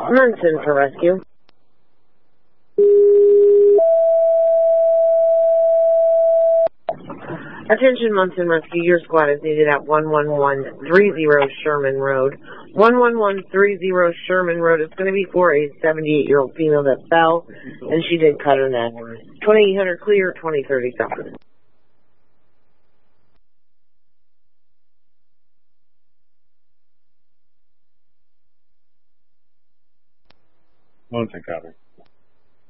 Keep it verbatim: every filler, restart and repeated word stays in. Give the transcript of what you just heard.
Munson for rescue. Attention Munson Rescue, your squad is needed at one one one three zero Sherman Road. one one one three zero Sherman Road. It's going to be for a seventy-eight-year-old female that fell, and she did cut her neck. twenty-eight hundred clear, twenty thirty-seven. Munson, copy.